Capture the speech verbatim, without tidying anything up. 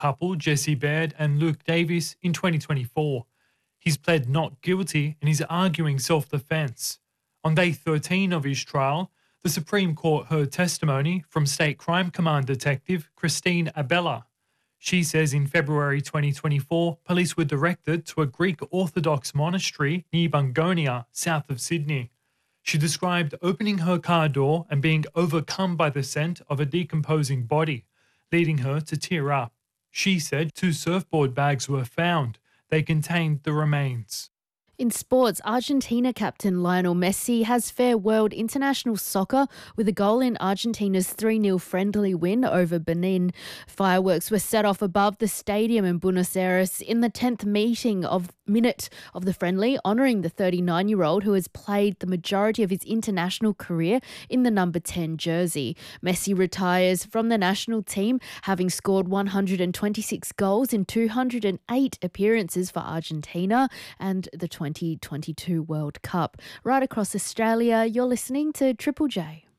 couple Jesse Baird and Luke Davis in twenty twenty-four. He's pled not guilty and is arguing self-defence. On day thirteen of his trial, the Supreme Court heard testimony from State Crime Command Detective Christine Abella. She says in February twenty twenty-four, police were directed to a Greek Orthodox monastery near Bungonia, south of Sydney. She described opening her car door and being overcome by the scent of a decomposing body, leading her to tear up. She said two surfboard bags were found. They contained the remains. In sports, Argentina captain Lionel Messi has farewelled international soccer with a goal in Argentina's three nil friendly win over Benin. Fireworks were set off above the stadium in Buenos Aires in the tenth meeting of minute of the friendly, honouring the thirty-nine-year-old who has played the majority of his international career in the number ten jersey. Messi retires from the national team, having scored one hundred twenty-six goals in two hundred eight appearances for Argentina and the twenty twenty-two World Cup. Right across Australia, you're listening to Triple J.